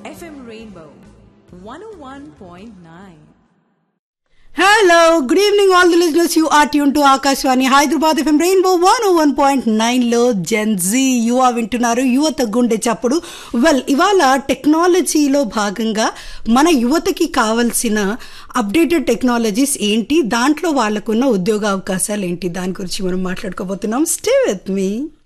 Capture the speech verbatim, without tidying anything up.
F M Rainbow one oh one point nine. Hello, good evening all the listeners. You are tuned to Akashwani Hyderabad F M Rainbow one oh one point nine లో Gen Z యువ వింటున్నారు. యువత గుండె చప్పుడు. Well, ఇవాళ టెక్నాలజీలో భాగంగా మన యువతకి కావాల్సిన అప్డేటెడ్ టెక్నాలజీస్ ఏంటి, దాంట్లో వాళ్ళకున్న ఉద్యోగ అవకాశాలు ఏంటి, దాని గురించి మనం మాట్లాడుకోబోతున్నాం. Stay with me.